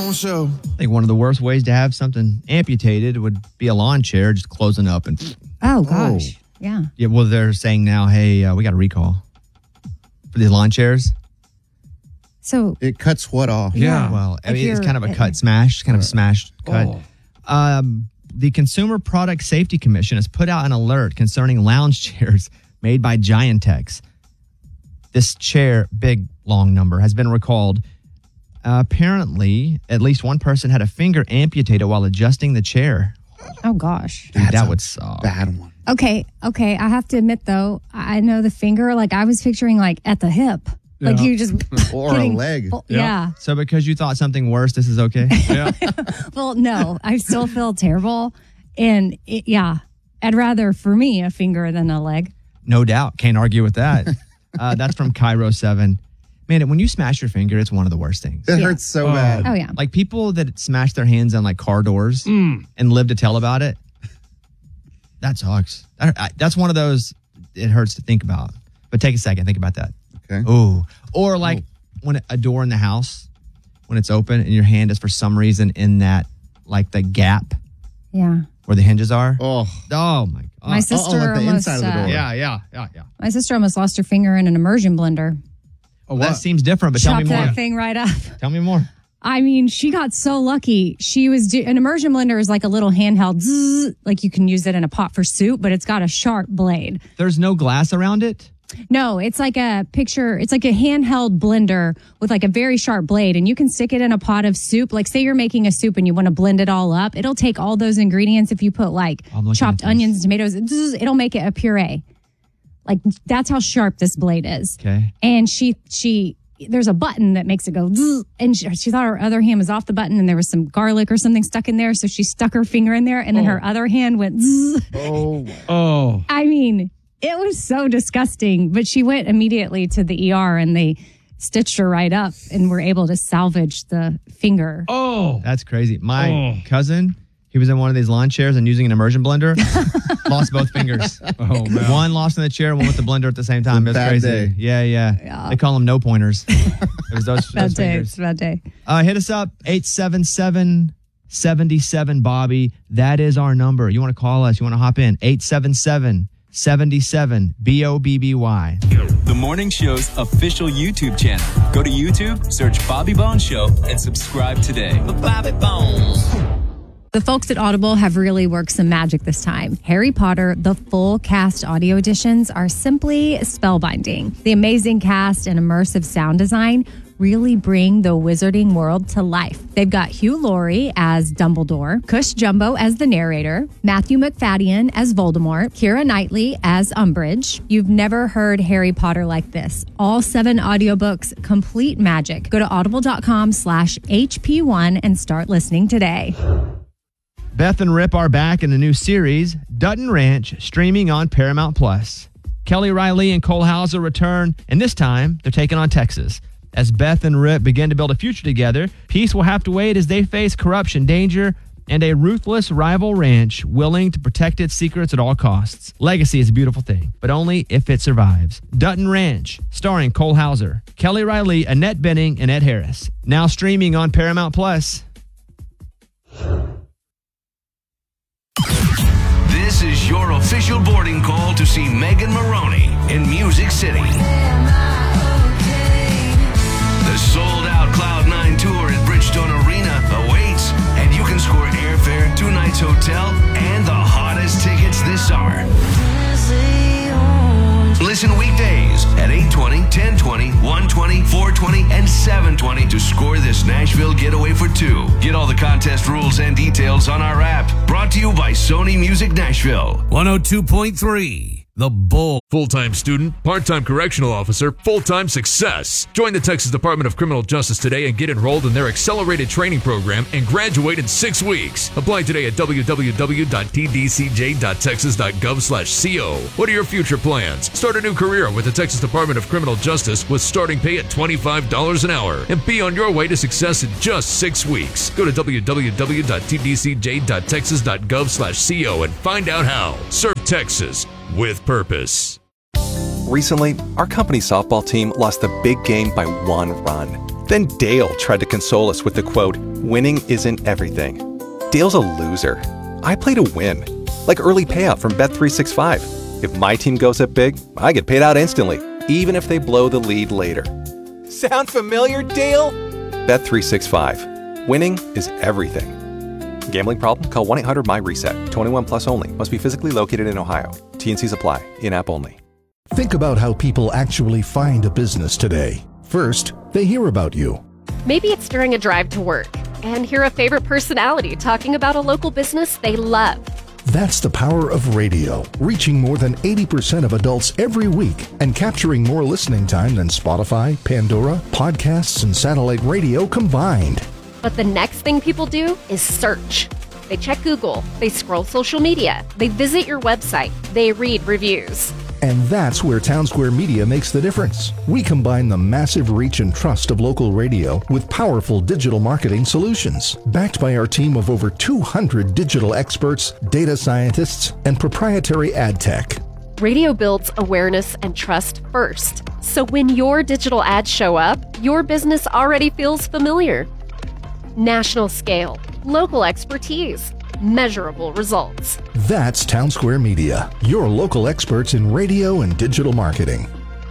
Bone Show. I think one of the worst ways to have something amputated would be a lawn chair just closing up and. Oh gosh, yeah. Yeah, well, they're saying now, hey, we got a recall for these lawn chairs. So it cuts what off? Yeah. Well, I mean, it's kind of a cut smash, kind of a smash cut. The Consumer Product Safety Commission has put out an alert concerning lounge chairs made by Giantex. This chair, big, long number, has been recalled. Apparently, at least one person had a finger amputated while adjusting the chair. Oh, gosh. Dude, that would suck. Bad one. Okay. I have to admit, though, I know the finger, like I was picturing like at the hip. Like you just... Or a leg. Yeah. So because you thought something worse, this is okay? Yeah. Well, no, I still feel terrible. And I'd rather, for me, a finger than a leg. No doubt. Can't argue with that. That's from Cairo 7. Man, when you smash your finger, it's one of the worst things. It hurts so bad. Oh, yeah. Like people that smash their hands on like car doors and live to tell about it. That sucks. That's one of those, it hurts to think about. But take a second, think about that. Okay. Ooh. Or like when a door in the house, when it's open and your hand is for some reason in that, like the gap Yeah. where the hinges are. Oh My my God. sister like the almost, inside of the door. Yeah. My sister almost lost her finger in an immersion blender. Oh, that seems different, but tell me Chopped more. that thing right up. Tell me more. I mean, she got so lucky. She was an immersion blender is like a little handheld, zzz, like you can use it in a pot for soup, but it's got a sharp blade. There's no glass around it? No, it's like it's like a handheld blender with like a very sharp blade, and you can stick it in a pot of soup. Like say you're making a soup and you want to blend it all up. It'll take all those ingredients. If you put like chopped onions and tomatoes, zzz, it'll make it a puree. Like that's how sharp this blade is. Okay. And she there's a button that makes it go zzz, and she thought her other hand was off the button and there was some garlic or something stuck in there. So she stuck her finger in there and then her other hand went zzz. Oh. I mean, it was so disgusting, but she went immediately to the ER and they stitched her right up and were able to salvage the finger. Oh, that's crazy. My cousin, he was in one of these lawn chairs and using an immersion blender, lost both fingers. Oh, man. One lost in the chair, one with the blender at the same time. It was Bad crazy. day. Yeah. They call them no pointers. It was those Bad day. fingers. It's a bad day. Hit us up, 877-77 Bobby. That is our number. You want to call us, you want to hop in, 877-77 BOBBY. The Morning Show's official YouTube channel. Go to YouTube, search Bobby Bones Show, and subscribe today. Bobby Bones. The folks at Audible have really worked some magic this time. Harry Potter, the full cast audio editions are simply spellbinding. The amazing cast and immersive sound design really bring the wizarding world to life. They've got Hugh Laurie as Dumbledore, Cush Jumbo as the narrator, Matthew McFadden as Voldemort, Keira Knightley as Umbridge. You've never heard Harry Potter like this. All 7 audiobooks, complete magic. Go to audible.com/HP1 and start listening today. Beth and Rip are back in a new series, Dutton Ranch, streaming on Paramount Plus. Kelly Riley and Cole Hauser return, and this time they're taking on Texas. As Beth and Rip begin to build a future together, peace will have to wait as they face corruption, danger, and a ruthless rival ranch willing to protect its secrets at all costs. Legacy is a beautiful thing, but only if it survives. Dutton Ranch, starring Cole Hauser, Kelly Riley, Annette Bening, and Ed Harris. Now streaming on Paramount Plus. This is your official boarding call to see Megan Maroney in Music City. The sold-out Cloud9 tour at Bridgestone Arena awaits, and you can score airfare, 2 nights hotel, and the hottest tickets this summer. Listen weekdays at 8:20, 10:20, 1:20, 4:20, and 7:20 to score this Nashville getaway for 2. Get all the contest rules and details on our app. Brought to you by Sony Music Nashville. 102.3 The Bull. Full-time student, part-time correctional officer, full-time success. Join the Texas Department of Criminal Justice today and get enrolled in their accelerated training program and graduate in 6 weeks. Apply today at www.tdcj.texas.gov/co. What are your future plans? Start a new career with the Texas Department of Criminal Justice with starting pay at $25 an hour and be on your way to success in just 6 weeks. Go to www.tdcj.texas.gov/co and find out how. Serve Texas with purpose. Recently, our company softball team lost the big game by 1 run. Then Dale tried to console us with the quote, "Winning isn't everything." Dale's a loser. I play to win. Like early payout from Bet365. If my team goes up big, I get paid out instantly, even if they blow the lead later. Sound familiar, Dale? Bet365. Winning is everything. Gambling problem? Call 1-800-MY-RESET. 21 plus only. Must be physically located in Ohio. T&Cs apply. In-app only. Think about how people actually find a business today. First, they hear about you. Maybe it's during a drive to work and hear a favorite personality talking about a local business they love. That's the power of radio, reaching more than 80% of adults every week and capturing more listening time than Spotify, Pandora, podcasts, and satellite radio combined. But the next thing people do is search. They check Google, they scroll social media, they visit your website, they read reviews. And that's where Townsquare Media makes the difference. We combine the massive reach and trust of local radio with powerful digital marketing solutions, backed by our team of over 200 digital experts, data scientists, and proprietary ad tech. Radio builds awareness and trust first. So when your digital ads show up, your business already feels familiar. National scale, local expertise, measurable results. That's Townsquare Media, your local experts in radio and digital marketing.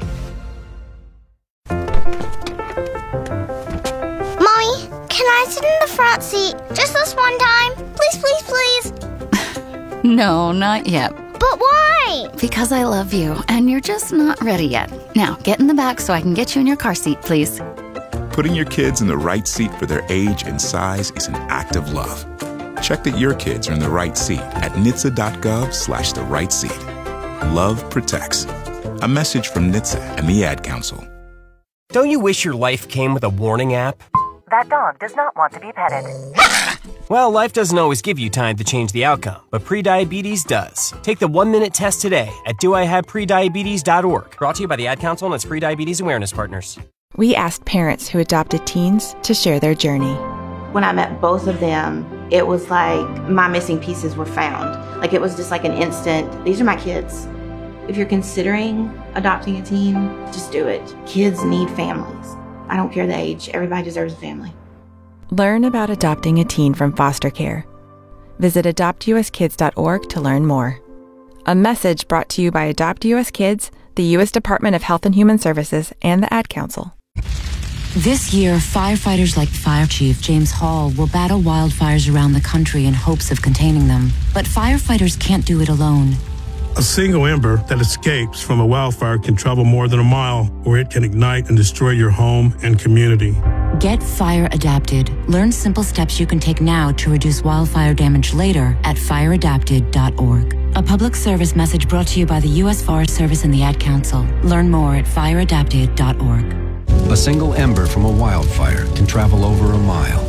Mommy, can I sit in the front seat just this one time? Please, please, please. No, not yet. But why? Because I love you, and you're just not ready yet. Now, get in the back so I can get you in your car seat, please. Putting your kids in the right seat for their age and size is an act of love. Check that your kids are in the right seat at NHTSA.gov/the right seat. Love protects. A message from NHTSA and the Ad Council. Don't you wish your life came with a warning app? That dog does not want to be petted. Well, life doesn't always give you time to change the outcome, but prediabetes does. Take the 1-minute test today at doihaveprediabetes.org. Brought to you by the Ad Council and its Prediabetes Awareness Partners. We asked parents who adopted teens to share their journey. When I met both of them, it was like my missing pieces were found. Like it was just like an instant, these are my kids. If you're considering adopting a teen, just do it. Kids need families. I don't care the age, everybody deserves a family. Learn about adopting a teen from foster care. Visit adoptuskids.org to learn more. A message brought to you by Adopt US Kids, the U.S. Department of Health and Human Services, and the Ad Council. This year, firefighters like Fire Chief James Hall will battle wildfires around the country in hopes of containing them. But firefighters can't do it alone. A single ember that escapes from a wildfire can travel more than a mile, where it can ignite and destroy your home and community. Get fire adapted. Learn simple steps you can take now to reduce wildfire damage later at fireadapted.org. A public service message brought to you by the U.S. Forest Service and the Ad Council. Learn more at fireadapted.org. A single ember from a wildfire can travel over a mile.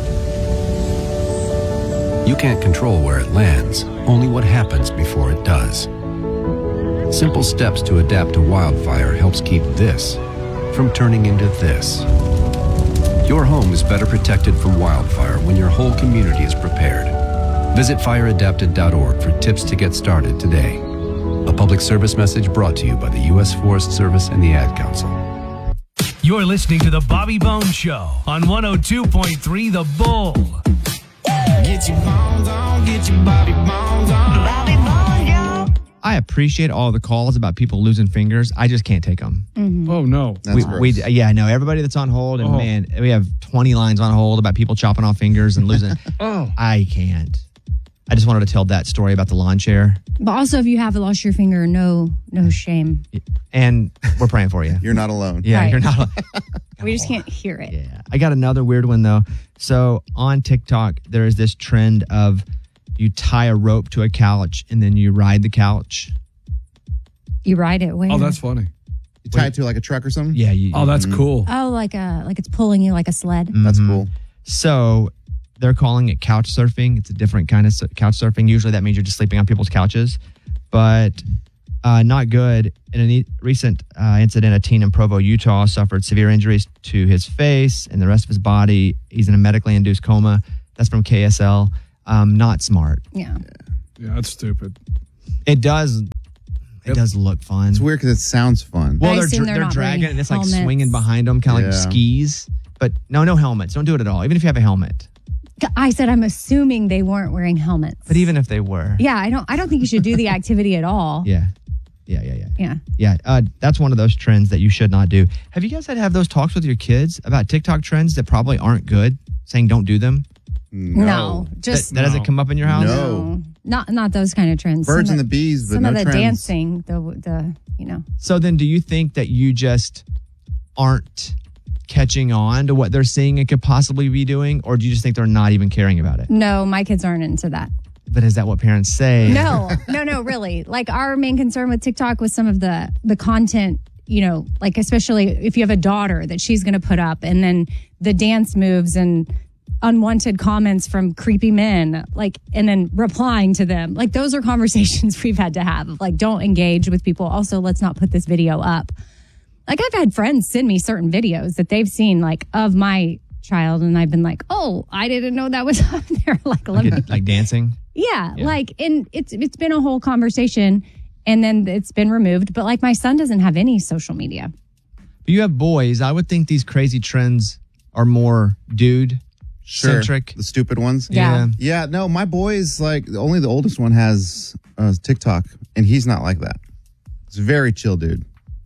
You can't control where it lands, only what happens before it does. Simple steps to adapt to wildfire helps keep this from turning into this. Your home is better protected from wildfire when your whole community is prepared. Visit fireadapted.org for tips to get started today. A public service message brought to you by the U.S. Forest Service and the Ad Council. You're listening to The Bobby Bones Show on 102.3 The Bull. Get your bones on, get your Bobby Bones on. Bobby Bones, yo. I appreciate all the calls about people losing fingers. I just can't take them. Mm-hmm. Oh, no. Everybody that's on hold, and man, we have 20 lines on hold about people chopping off fingers and losing. I can't. I just wanted to tell that story about the lawn chair. But also, if you have lost your finger, no shame. And we're praying for you. You're not alone. Yeah, Right. you're not alone. We just can't hear it. Yeah. I got another weird one, though. So on TikTok, there is this trend of you tie a rope to a couch and then you ride the couch. You ride it where? Oh, that's funny. You tie it to like a truck or something? Yeah. That's cool. Oh, like it's pulling you like a sled. That's cool. So they're calling it couch surfing. It's a different kind of couch surfing. Usually that means you're just sleeping on people's couches, but not good. In a recent incident, a teen in Provo, Utah suffered severe injuries to his face and the rest of his body. He's in a medically induced coma. That's from KSL. Not smart. Yeah. Yeah, that's stupid. It does It does look fun. It's weird because it sounds fun. Well, I they're, assume they're they're not dragging it wearing and it's like helmets. swinging behind them, kind of like Yeah. skis. But no helmets. Don't do it at all, even if you have a helmet. I said I'm assuming they weren't wearing helmets. But even if they were. Yeah, I don't think you should do the activity at all. Yeah. That's one of those trends that you should not do. Have you guys had to have those talks with your kids about TikTok trends that probably aren't good, saying don't do them? No, just that doesn't come up in your house? No. Not those kind of trends. Birds Some and of- the bees, but some no of the trends. dancing, the So then do you think that you just aren't catching on to what they're seeing and could possibly be doing? Or do you just think they're not even caring about it? No, my kids aren't into that. But is that what parents say? No, really. Like our main concern with TikTok was some of the content, like especially if you have a daughter that she's going to put up, and then the dance moves and unwanted comments from creepy men, and then replying to them. Like those are conversations we've had to have. Like, don't engage with people. Also, let's not put this video up. Like I've had friends send me certain videos that they've seen of my child, and I've been like, oh, I didn't know that was up there. Like dancing? Yeah, and it's been a whole conversation, and then it's been removed. But my son doesn't have any social media. But you have boys. I would think these crazy trends are more dude-centric. The stupid ones. Yeah. Yeah, no, my boys, only the oldest one has TikTok, and he's not like that. It's a very chill dude.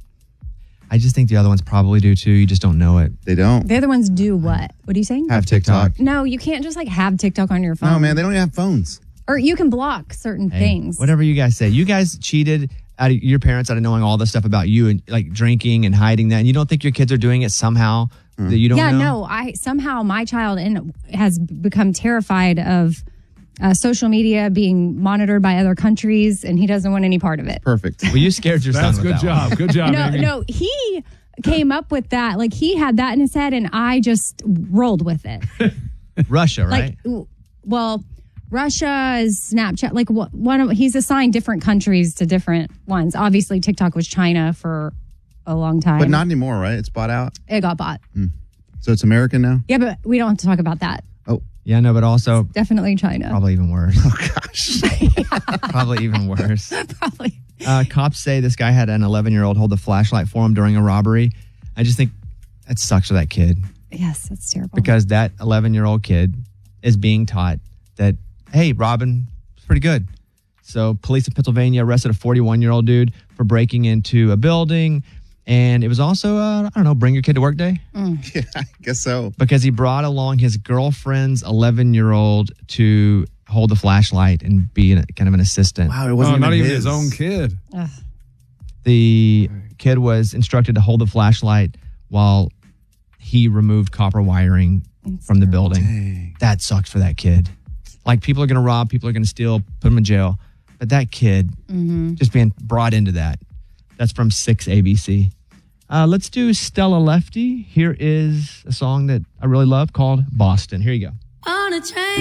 I just think the other ones probably do too. You just don't know it. They don't. The other ones do what? What are you saying? Have TikTok. No, you can't just have TikTok on your phone. No, man, they don't even have phones. Or you can block certain things. Whatever you guys say. You guys cheated your parents out of knowing all this stuff about you and drinking and hiding that. And you don't think your kids are doing it somehow that you don't know? No. Somehow my child has become terrified of social media being monitored by other countries, and he doesn't want any part of it. Perfect. Well, you scared your son That's with good that job. one. Good job, Amy. No, he came up with that. He had that in his head, and I just rolled with it. Russia, right? Russia is Snapchat. He's assigned different countries to different ones. Obviously, TikTok was China for a long time. But not anymore, right? It's bought out. It got bought. So it's American now? Yeah, but we don't have to talk about that. Oh. Yeah, no, but also Definitely China. probably even worse. Oh, gosh. Probably even worse. Probably. Cops say this guy had an 11-year-old hold a flashlight for him during a robbery. I just think that sucks for that kid. Yes, that's terrible. Because that 11-year-old kid is being taught that, hey, robbing is pretty good. So police in Pennsylvania arrested a 41-year-old dude for breaking into a building. And it was also, bring your kid to work day. Yeah, I guess so. Because he brought along his girlfriend's 11-year-old to hold the flashlight and be kind of an assistant. Wow, it wasn't not even his his own kid. The kid was instructed to hold the flashlight while he removed copper wiring from the building. Dang. That sucks for that kid. People are going to rob, people are going to steal, put them in jail. But that kid just being brought into that. That's from 6 ABC. Let's do Stella Lefty. Here is a song that I really love called Boston. Here you go. On a train.